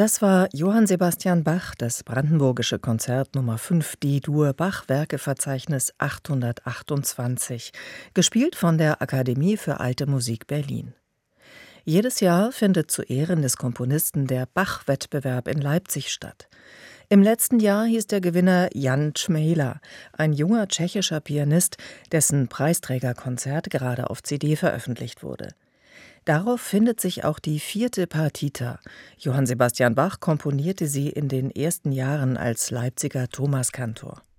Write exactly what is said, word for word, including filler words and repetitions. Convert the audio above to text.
Das war Johann Sebastian Bach, das Brandenburgische Konzert Nummer fünf D-Dur, Bach-Werkeverzeichnis achthundertachtundzwanzig, gespielt von der Akademie für Alte Musik Berlin. Jedes Jahr findet zu Ehren des Komponisten der Bach-Wettbewerb in Leipzig statt. Im letzten Jahr hieß der Gewinner Jan Čmejla, ein junger tschechischer Pianist, dessen Preisträgerkonzert gerade auf C D veröffentlicht wurde. Darauf findet sich auch die vierte Partita. Johann Sebastian Bach komponierte sie in den ersten Jahren als Leipziger Thomaskantor.